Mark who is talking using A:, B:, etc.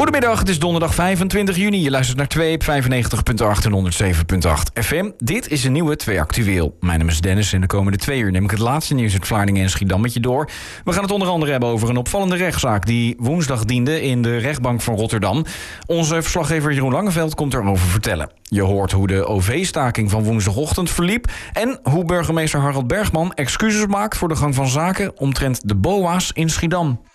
A: Goedemiddag, het is donderdag 25 juni. Je luistert naar 2 op 95.8 en 107.8 FM. Dit is een nieuwe 2 Actueel. Mijn naam is Dennis en de komende 2 uur neem ik het laatste nieuws uit Vlaardingen en Schiedam met je door. We gaan het onder andere hebben over een opvallende rechtszaak die woensdag diende in de rechtbank van Rotterdam. Onze verslaggever Jeroen Langeveld komt erover vertellen. Je hoort hoe de OV-staking van woensdagochtend verliep en hoe burgemeester Harold Bergman excuses maakt voor de gang van zaken omtrent de BOA's in Schiedam.